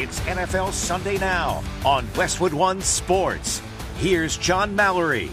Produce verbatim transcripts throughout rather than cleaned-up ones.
It's N F L Sunday Now on Westwood One Sports. Here's John Mallory.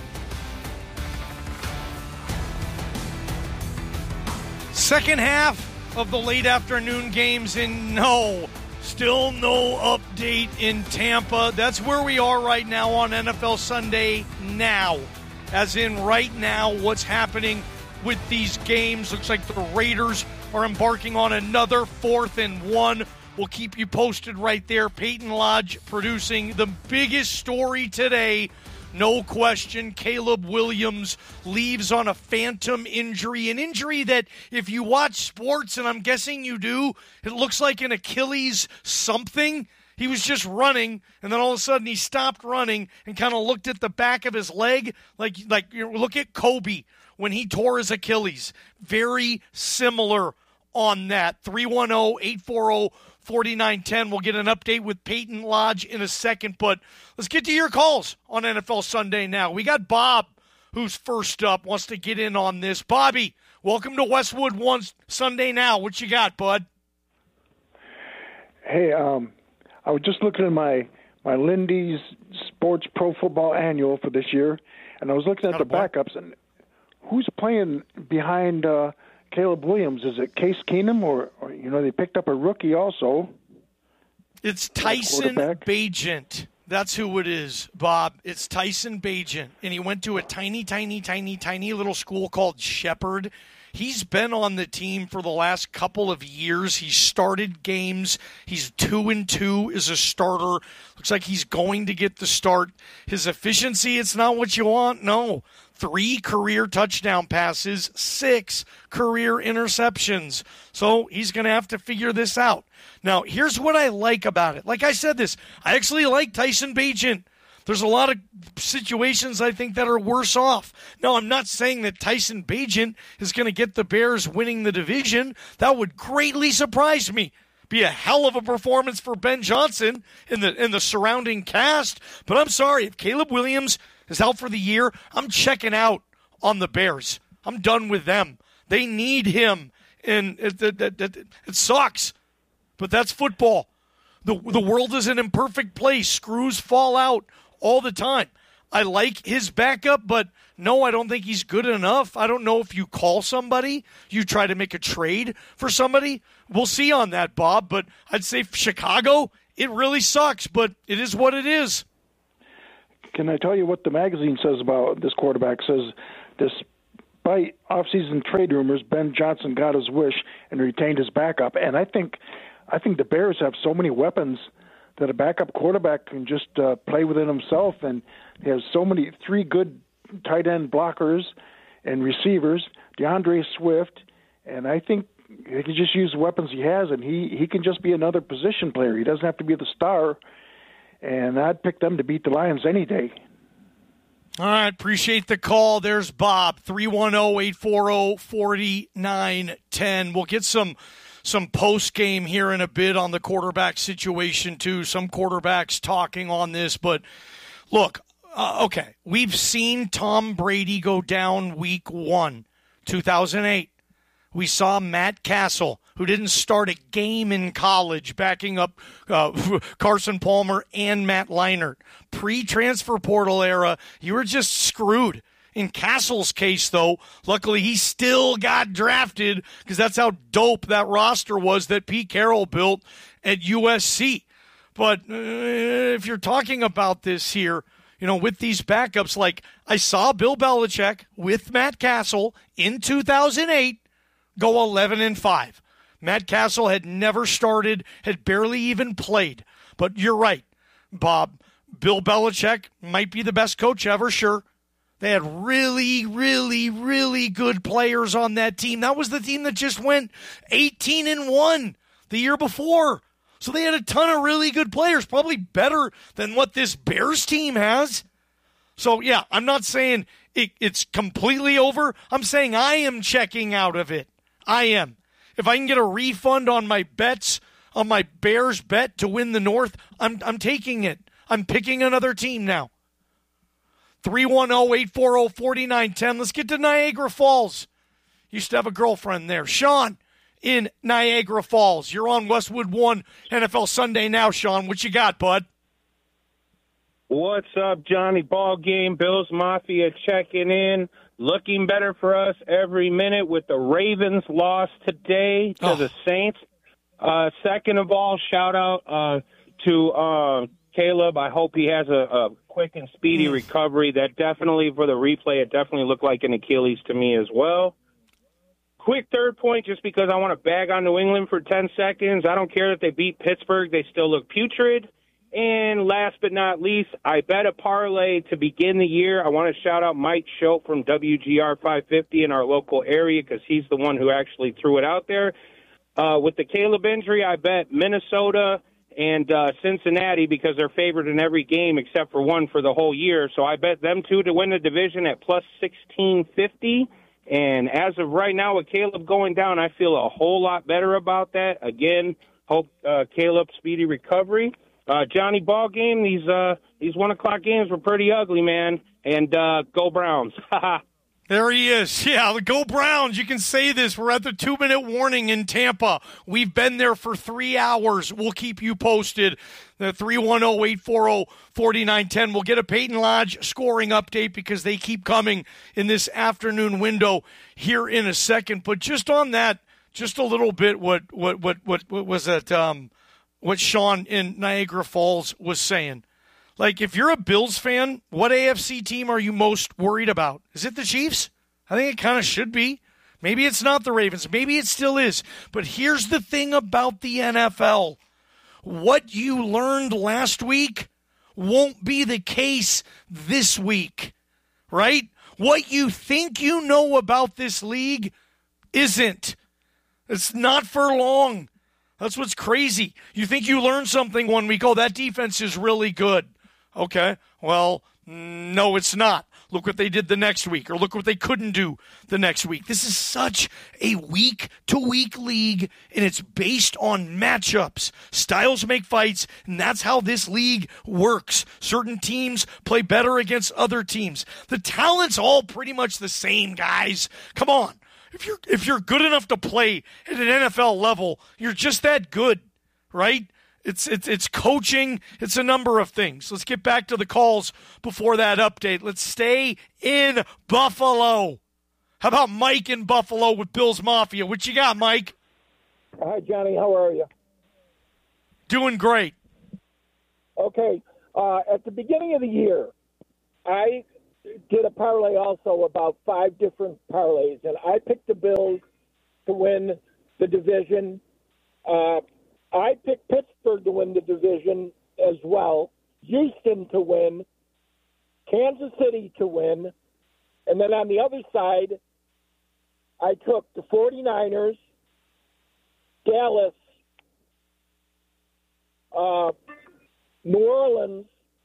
Second half of the late afternoon games, and no, still no update in Tampa. That's where we are right now on N F L Sunday Now. As in right now, what's happening with these games. Looks like the Raiders are embarking on another fourth and one. We'll keep you posted right there. Peyton Lodge producing the biggest story today. No question, Caleb Williams leaves on a phantom injury, an injury that if you watch sports, and I'm guessing you do, it looks like an Achilles something. He was just running, and then all of a sudden he stopped running and kind of looked at the back of his leg, like, like you know, look at Kobe when he tore his Achilles. Very similar on that. three one zero, eight four zero, four nine one zero. We'll get an update with Peyton Lodge in a second, but let's get to your calls on N F L Sunday Now. We got Bob, who's first up, wants to get in on this. Bobby, welcome to Westwood One Sunday Now. What you got, bud? Hey, um, I was just looking at my, my Lindy's Sports Pro Football Annual for this year, and I was looking at the backups, and who's playing behind uh, Caleb Williams? Is it Case Keenum, or, or, you know, they picked up a rookie also? It's Tyson Bagent. That's who it is, Bob. It's Tyson Bagent, and he went to a tiny, tiny, tiny, tiny little school called Shepherd. He's been on the team for the last couple of years. He's started games. He's two and two as a starter. Looks like he's going to get the start. His efficiency, it's not what you want. No. Three career touchdown passes, six career interceptions. So he's going to have to figure this out. Now, here's what I like about it. Like I said this, I actually like Tyson Bagent. There's a lot of situations I think that are worse off. Now, I'm not saying that Tyson Bagent is going to get the Bears winning the division. That would greatly surprise me. Be a hell of a performance for Ben Johnson in the in the surrounding cast. But I'm sorry, if Caleb Williams is out for the year, I'm checking out on the Bears. I'm done with them. They need him, and it, it, it, it, it sucks. But that's football. The, the world is an imperfect place. Screws fall out all the time. I like his backup, but no, I don't think he's good enough. I don't know if you call somebody, you try to make a trade for somebody. We'll see on that, Bob, but I'd say Chicago, it really sucks, but it is what it is. Can I tell you what the magazine says about this quarterback? It says, despite offseason trade rumors, Ben Johnson got his wish and retained his backup. And I think I think the Bears have so many weapons that a backup quarterback can just uh, play within himself, and he has so many, three good tight end blockers and receivers, DeAndre Swift, and I think he can just use the weapons he has, and he, he can just be another position player. He doesn't have to be the star, and I'd pick them to beat the Lions any day. All right, appreciate the call. There's Bob, three one zero, eight four zero, four nine one zero. We'll get some some post-game here in a bit on the quarterback situation, too. Some quarterbacks talking on this. But, look, uh, okay, we've seen Tom Brady go down week one, two thousand eight. We saw Matt Castle, who didn't start a game in college, backing up uh, Carson Palmer and Matt Leinart. Pre-transfer portal era, you were just screwed. In Castle's case, though, luckily he still got drafted because that's how dope that roster was that Pete Carroll built at U S C. But uh, if you're talking about this here, you know, with these backups, like I saw Bill Belichick with Matt Castle in two thousand eight go eleven and five. Matt Castle had never started, had barely even played. But you're right, Bob. Bill Belichick might be the best coach ever, sure. They had really, really, really good players on that team. That was the team that just went eighteen and one the year before. So they had a ton of really good players, probably better than what this Bears team has. So, yeah, I'm not saying it, it's completely over. I'm saying I am checking out of it. I am. If I can get a refund on my bets, on my Bears bet to win the North, I'm I'm taking it. I'm picking another team now. three one zero, eight four zero, four nine one zero. Let's get to Niagara Falls. Used to have a girlfriend there. Sean in Niagara Falls. You're on Westwood One N F L Sunday Now, Sean. What you got, bud? What's up, Johnny? Ball game, Bills Mafia checking in. Looking better for us every minute with the Ravens loss today to oh. the Saints. Uh, second of all, shout out uh, to uh, Caleb. I hope he has a, a quick and speedy mm. recovery. That definitely, for the replay, it definitely looked like an Achilles to me as well. Quick third point, just because I want to bag on New England for ten seconds. I don't care that they beat Pittsburgh. They still look putrid. And last but not least, I bet a parlay to begin the year. I want to shout out Mike Schultz from W G R five fifty in our local area because he's the one who actually threw it out there. Uh, with the Caleb injury, I bet Minnesota and uh, Cincinnati because they're favored in every game except for one for the whole year. So I bet them two to win the division at plus sixteen fifty. And as of right now, with Caleb going down, I feel a whole lot better about that. Again, hope uh, Caleb's speedy recovery. Uh, Johnny, ball game, these uh, these one o'clock games were pretty ugly, man. And uh, go Browns. There he is. Yeah, go Browns. You can say this. We're at the two-minute warning in Tampa. We've been there for three hours. We'll keep you posted. The three one zero, eight four zero, four nine one zero. We'll get a Peyton Lodge scoring update because they keep coming in this afternoon window here in a second. But just on that, just a little bit what what what what, what was it, um, what Sean in Niagara Falls was saying. Like, if you're a Bills fan, what A F C team are you most worried about? Is it the Chiefs? I think it kind of should be. Maybe it's not the Ravens. Maybe it still is. But here's the thing about the N F L. What you learned last week won't be the case this week, right? What you think you know about this league isn't. It's not for long. That's what's crazy. You think you learned something one week. Oh, that defense is really good. Okay, well, no, it's not. Look what they did the next week, or look what they couldn't do the next week. This is such a week-to-week league, and it's based on matchups. Styles make fights, and that's how this league works. Certain teams play better against other teams. The talent's all pretty much the same, guys. Come on. If you're if you're good enough to play at an N F L level, you're just that good, right? It's it's it's coaching. It's a number of things. Let's get back to the calls before that update. Let's stay in Buffalo. How about Mike in Buffalo with Bills Mafia? What you got, Mike? Hi, Johnny. How are you? Doing great. Okay. Uh, at the beginning of the year, I did a parlay also about five different parlays, and I picked the Bills to win the division. Uh, I picked Pittsburgh to win the division as well, Houston to win, Kansas City to win, and then on the other side, I took the 49ers, Dallas, uh, New Orleans.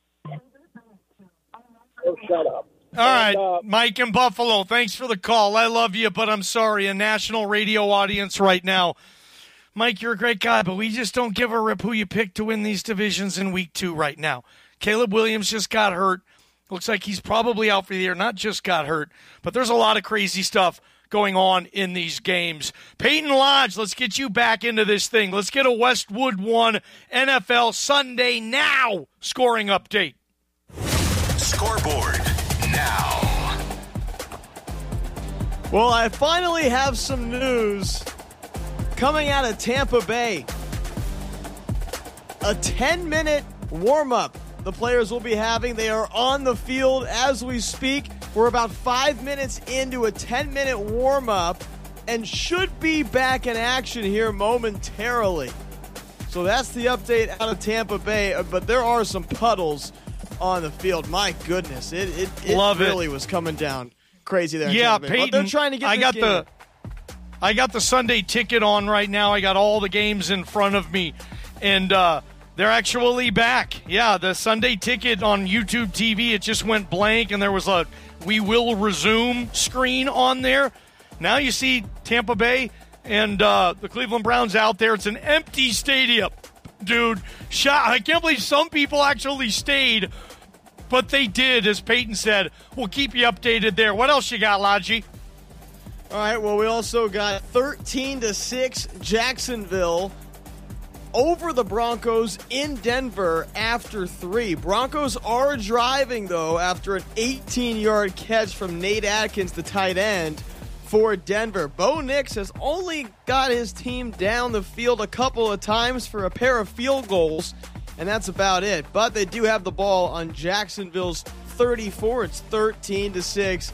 Oh, shut up. All right, and, uh, Mike in Buffalo, thanks for the call. I love you, but I'm sorry, a national radio audience right now. Mike, you're a great guy, but we just don't give a rip who you pick to win these divisions in week two right now. Caleb Williams just got hurt. Looks like he's probably out for the year. Not just got hurt, but there's a lot of crazy stuff going on in these games. Peyton Lodge, let's get you back into this thing. Let's get a Westwood One N F L Sunday Now scoring update. Scoreboard now. Well, I finally have some news coming out of Tampa Bay. A ten-minute warm-up the players will be having. They are on the field as we speak. We're about five minutes into a ten-minute warm-up and should be back in action here momentarily. So that's the update out of Tampa Bay, but there are some puddles on the field. My goodness, it it, it Love really it. was coming down crazy there in Yeah, Tampa Bay. Peyton, But they're trying to get I this got game. the I got the Sunday ticket on right now. I got all the games in front of me, and uh, they're actually back. Yeah, the Sunday ticket on YouTube T V, it just went blank, and there was a "We will resume" screen on there. Now you see Tampa Bay and uh, the Cleveland Browns out there. It's an empty stadium, dude. Shot. I can't believe some people actually stayed, but they did, as Peyton said. We'll keep you updated there. What else you got, Lodgy? All right, well, we also got thirteen to six Jacksonville over the Broncos in Denver after three. Broncos are driving, though, after an eighteen-yard catch from Nate Atkins, the tight end, for Denver. Bo Nix has only got his team down the field a couple of times for a pair of field goals, and that's about it. But they do have the ball on Jacksonville's thirty-four. It's thirteen to six.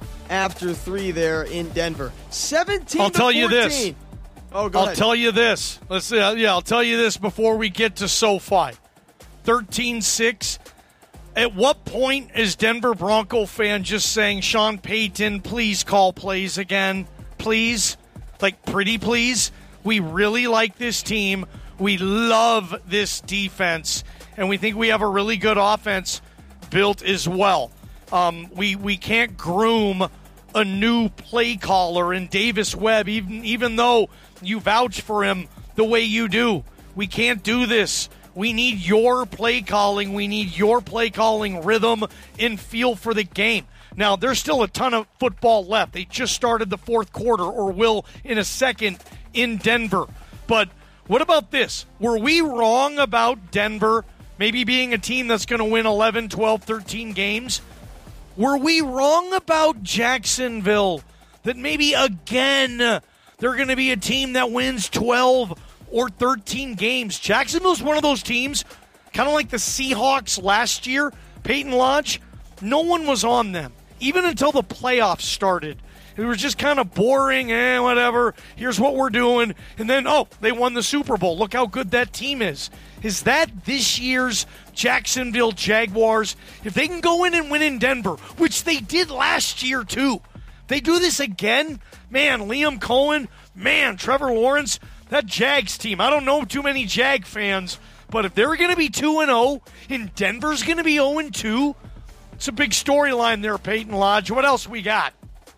After three there in Denver. seventeen I'll to tell fourteen. you this. Oh, go I'll ahead. tell you this. Let's uh, yeah, I'll tell you this before we get to SoFi. thirteen six. At what point is Denver Bronco fan just saying, Sean Payton, please call plays again? Please? Like, pretty please? We really like this team. We love this defense. And we think we have a really good offense built as well. Um, we, we can't groom a new play caller in Davis Webb, even even though you vouch for him the way you do. We can't do this. We need your play calling. We need your play calling rhythm and feel for the game. Now, there's still a ton of football left. They just started the fourth quarter, or will in a second, in Denver. But what about this? Were we wrong about Denver maybe being a team that's going to win eleven, twelve, thirteen games? Were we wrong about Jacksonville that maybe again they're going to be a team that wins twelve or thirteen games? Jacksonville's one of those teams, kind of like the Seahawks last year, Peyton Lodge. No one was on them, even until the playoffs started. It was just kind of boring, eh, whatever. Here's what we're doing. And then, oh, they won the Super Bowl. Look how good that team is. Is that this year's Jacksonville Jaguars? If they can go in and win in Denver, which they did last year too, they do this again, man, Liam Cohen, man, Trevor Lawrence, that Jags team. I don't know too many Jag fans, but if they're going to be two and oh and Denver's going to be oh and two, it's a big storyline there, Peyton Lodge. What else we got?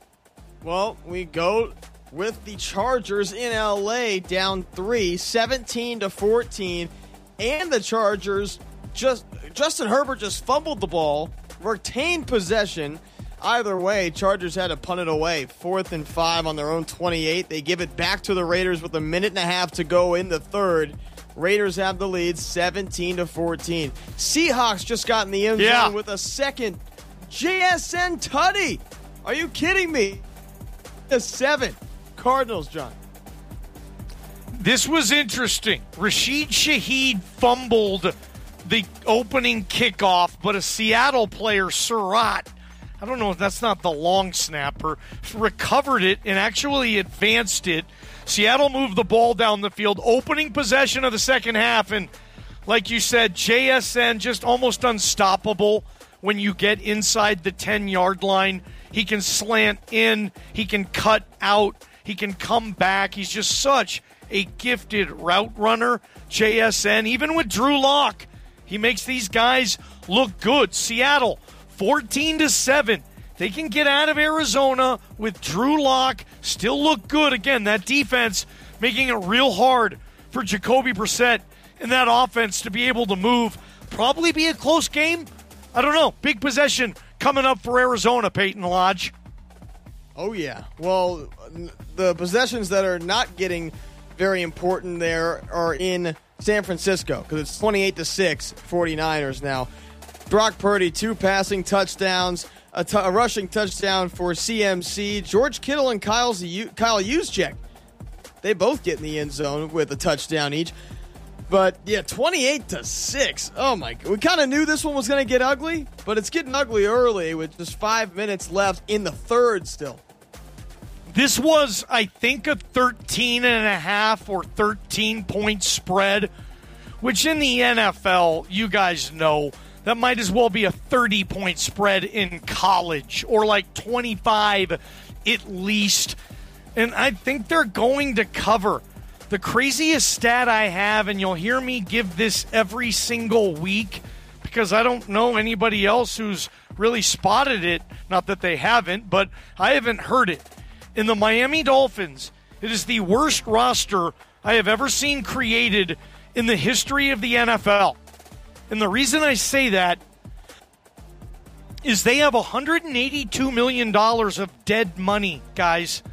Well, we go with the Chargers in L A down three, seventeen to fourteen, and the Chargers just Justin Herbert just fumbled the ball, retained possession. Either way, Chargers had to punt it away. Fourth and five on their own twenty-eight. They give it back to the Raiders with a minute and a half to go in the third. Raiders have the lead, seventeen to fourteen. Seahawks just got in the end zone yeah. with a second J S N tutty. Are you kidding me? The seven. Cardinals, John. This was interesting. Rashid Shaheed fumbled the opening kickoff, but a Seattle player, Surratt, I don't know if that's not the long snapper, recovered it and actually advanced it. Seattle moved the ball down the field, opening possession of the second half, and like you said, J S N just almost unstoppable when you get inside the ten-yard line. He can slant in, he can cut out, he can come back. He's just such a gifted route runner, J S N. Even with Drew Lock, he makes these guys look good. Seattle, fourteen to seven. They can get out of Arizona with Drew Lock, still look good. Again, that defense making it real hard for Jacoby Brissett and that offense to be able to move. Probably be a close game. I don't know. Big possession coming up for Arizona, Peyton Lodge. Oh, yeah. Well, the possessions that are not getting very important there are in San Francisco because it's twenty-eight to six, 49ers now. Brock Purdy, two passing touchdowns, a, t- a rushing touchdown for C M C. George Kittle and Kyle, Z- Kyle Juszczyk, they both get in the end zone with a touchdown each. But, yeah, twenty-eight to six. Oh, my God. We kind of knew this one was going to get ugly, but it's getting ugly early with just five minutes left in the third still. This was, I think, a thirteen and a half or thirteen point spread, which in the N F L, you guys know, that might as well be a thirty point spread in college, or like twenty-five at least. And I think they're going to cover. The craziest stat I have, and you'll hear me give this every single week because I don't know anybody else who's really spotted it. Not that they haven't, but I haven't heard it. In the Miami Dolphins, it is the worst roster I have ever seen created in the history of the N F L. And the reason I say that is they have one hundred eighty-two million dollars of dead money, guys.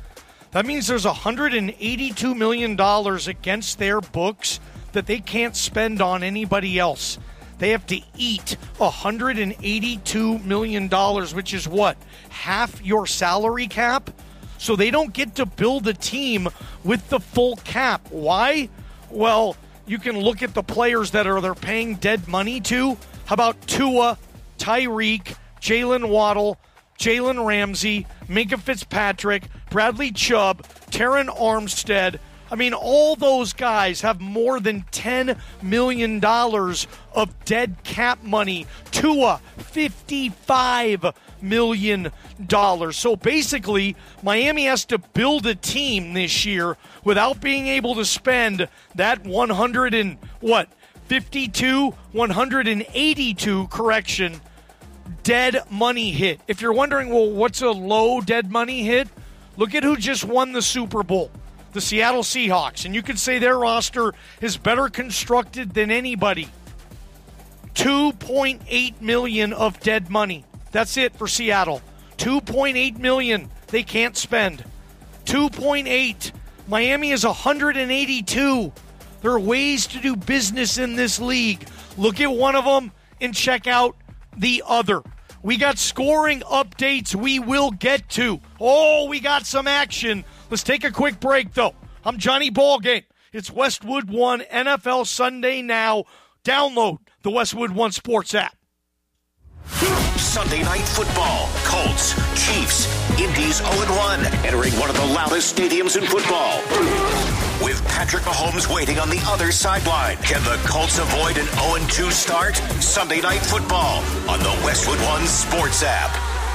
That means there's one hundred eighty-two million dollars against their books that they can't spend on anybody else. They have to eat one hundred eighty-two million dollars, which is what? Half your salary cap? So they don't get to build a team with the full cap. Why? Well, you can look at the players that are they're paying dead money to. How about Tua, Tyreek, Jalen Waddle, Jalen Ramsey, Minkah Fitzpatrick, Bradley Chubb, Teron Armstead. I mean, all those guys have more than ten million dollars of dead cap money. Tua, fifty-five million dollars. So basically, Miami has to build a team this year without being able to spend that one hundred and what, fifty-two, one hundred eighty-two, correction, dead money hit. If you're wondering, well, what's a low dead money hit? Look at who just won the Super Bowl, the Seattle Seahawks. And you could say their roster is better constructed than anybody. two point eight million dollars of dead money. That's it for Seattle. two point eight million dollars they can't spend. two point eight. Miami is one hundred eighty-two. There are ways to do business in this league. Look at one of them and check out the other. We got scoring updates we will get to. Oh, we got some action. Let's take a quick break, though. I'm Johnny Ballgame. It's Westwood One N F L Sunday Now. Download the Westwood One Sports app. Sunday Night Football. Colts, Chiefs, Indy's oh and one, entering one of the loudest stadiums in football. With Patrick Mahomes waiting on the other sideline, can the Colts avoid an oh and two start? Sunday Night Football on the Westwood One Sports app.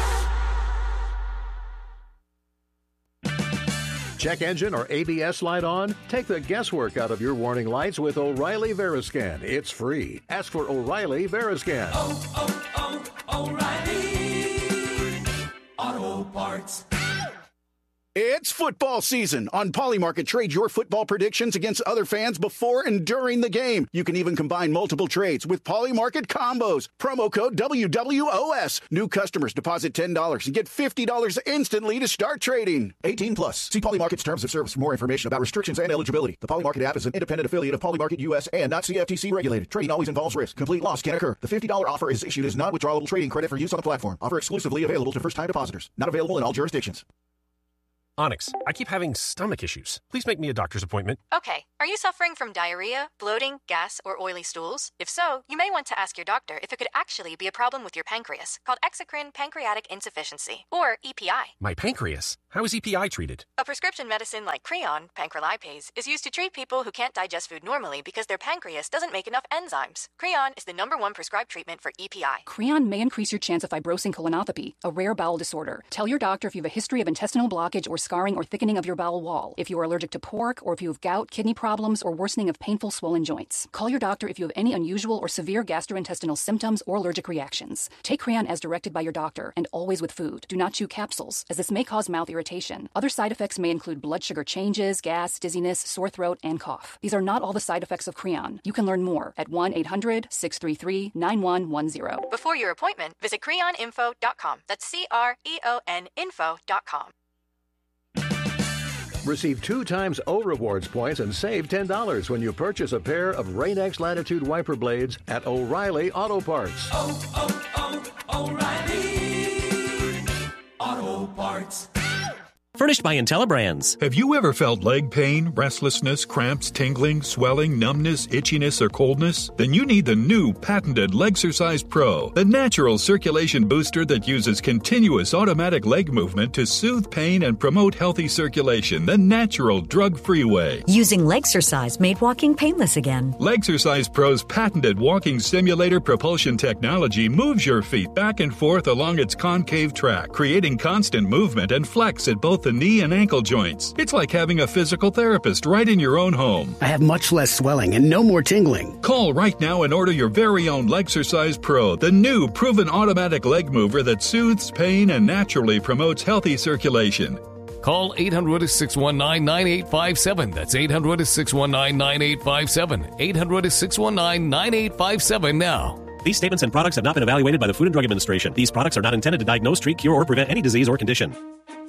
Check engine or A B S light on? Take the guesswork out of your warning lights with O'Reilly Veriscan. It's free. Ask for O'Reilly Veriscan. Oh, oh, oh, O'Reilly Auto Parts. It's football season. On Polymarket, trade your football predictions against other fans before and during the game. You can even combine multiple trades with Polymarket combos. Promo code W W O S. New customers deposit ten dollars and get fifty dollars instantly to start trading. eighteen plus. See Polymarket's terms of service for more information about restrictions and eligibility. The Polymarket app is an independent affiliate of Polymarket U S and not C F T C regulated. Trading always involves risk. Complete loss can occur. The fifty dollars offer is issued as non-withdrawable trading credit for use on the platform. Offer exclusively available to first-time depositors. Not available in all jurisdictions. Onyx, I keep having stomach issues. Please make me a doctor's appointment. Okay. Are you suffering from diarrhea, bloating, gas, or oily stools? If so, you may want to ask your doctor if it could actually be a problem with your pancreas, called exocrine pancreatic insufficiency, or E P I. My pancreas? How is E P I treated? A prescription medicine like Creon, pancrelipase, is used to treat people who can't digest food normally because their pancreas doesn't make enough enzymes. Creon is the number one prescribed treatment for E P I. Creon may increase your chance of fibrosing colonopathy, a rare bowel disorder. Tell your doctor if you have a history of intestinal blockage or scarring or thickening of your bowel wall, if you are allergic to pork, or if you have gout, kidney problems, or worsening of painful swollen joints. Call your doctor if you have any unusual or severe gastrointestinal symptoms or allergic reactions. Take Creon as directed by your doctor, and always with food. Do not chew capsules, as this may cause mouth irritation. Other side effects may include blood sugar changes, gas, dizziness, sore throat, and cough. These are not all the side effects of Creon. You can learn more at one eight hundred six three three nine one one zero. Before your appointment, visit creon info dot com. That's C R E O N info dot com. Receive two times O Rewards points and save ten dollars when you purchase a pair of Rain-X Latitude wiper blades at O'Reilly Auto Parts. Oh, oh, oh, O'Reilly Auto Parts. Furnished by IntelliBrands. Have you ever felt leg pain, restlessness, cramps, tingling, swelling, numbness, itchiness, or coldness? Then you need the new patented Legsercise Pro, the natural circulation booster that uses continuous automatic leg movement to soothe pain and promote healthy circulation the natural, drug-free way. Using Legsercise made walking painless again. Legsercise Pro's patented walking simulator propulsion technology moves your feet back and forth along its concave track, creating constant movement and flex at both the knee and ankle joints. It's like having a physical therapist right in your own home. I have much less swelling and no more tingling. Call right now and order your very own Legsercise Pro, the new proven automatic leg mover that soothes pain and naturally promotes healthy circulation. Call eight hundred, six one nine, nine eight five seven. That's eight hundred, six one nine, nine eight five seven. eight hundred, six one nine, nine eight five seven now. These statements and products have not been evaluated by the Food and Drug Administration. These products are not intended to diagnose, treat, cure, or prevent any disease or condition.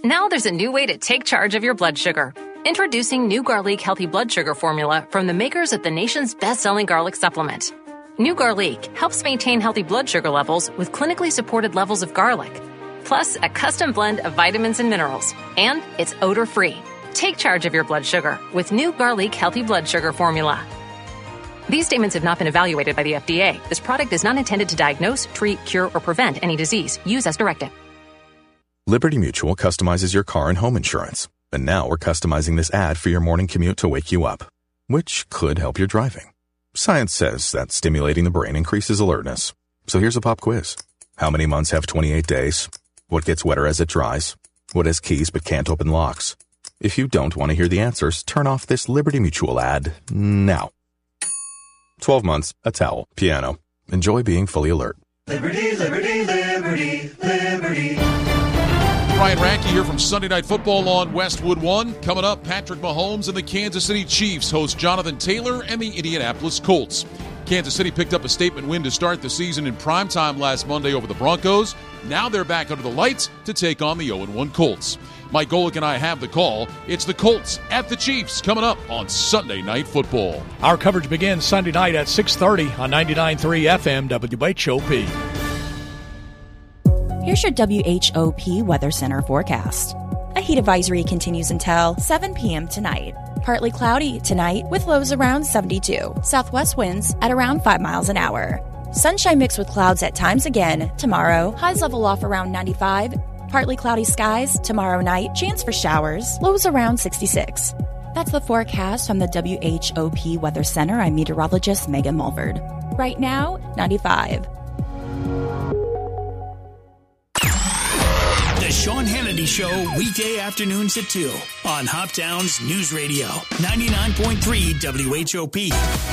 Now there's a new way to take charge of your blood sugar. Introducing New Garlic Healthy Blood Sugar Formula from the makers of the nation's best-selling garlic supplement. New Garlic helps maintain healthy blood sugar levels with clinically supported levels of garlic, plus a custom blend of vitamins and minerals, and it's odor-free. Take charge of your blood sugar with New Garlic Healthy Blood Sugar Formula. These statements have not been evaluated by the F D A. This product is not intended to diagnose, treat, cure, or prevent any disease. Use as directed. Liberty Mutual customizes your car and home insurance. And now we're customizing this ad for your morning commute to wake you up, which could help your driving. Science says that stimulating the brain increases alertness. So here's a pop quiz. How many months have twenty-eight days? What gets wetter as it dries? What has keys but can't open locks? If you don't want to hear the answers, turn off this Liberty Mutual ad now. twelve months, a towel, piano. Enjoy being fully alert. Liberty, liberty, liberty, liberty. Ryan Radke here from Sunday Night Football on Westwood One. Coming up, Patrick Mahomes and the Kansas City Chiefs host Jonathan Taylor and the Indianapolis Colts. Kansas City picked up a statement win to start the season in primetime last Monday over the Broncos. Now they're back under the lights to take on the oh and one Colts. Mike Golick and I have the call. It's the Colts at the Chiefs coming up on Sunday Night Football. Our coverage begins Sunday night at six thirty on ninety-nine point three F M W H O P. Here's your W H O P Weather Center forecast. A heat advisory continues until seven p.m. tonight. Partly cloudy tonight with lows around seventy-two. Southwest winds at around five miles an hour. Sunshine mixed with clouds at times again tomorrow. Highs level off around ninety-five. Partly cloudy skies tomorrow night. Chance for showers. Lows around sixty-six. That's the forecast from the W H O P Weather Center. I'm meteorologist Megan Mulverd. Right now, ninety-five. The Sean Hannity Show, weekday afternoons at two on Hoptown's News Radio, ninety-nine point three W H O P.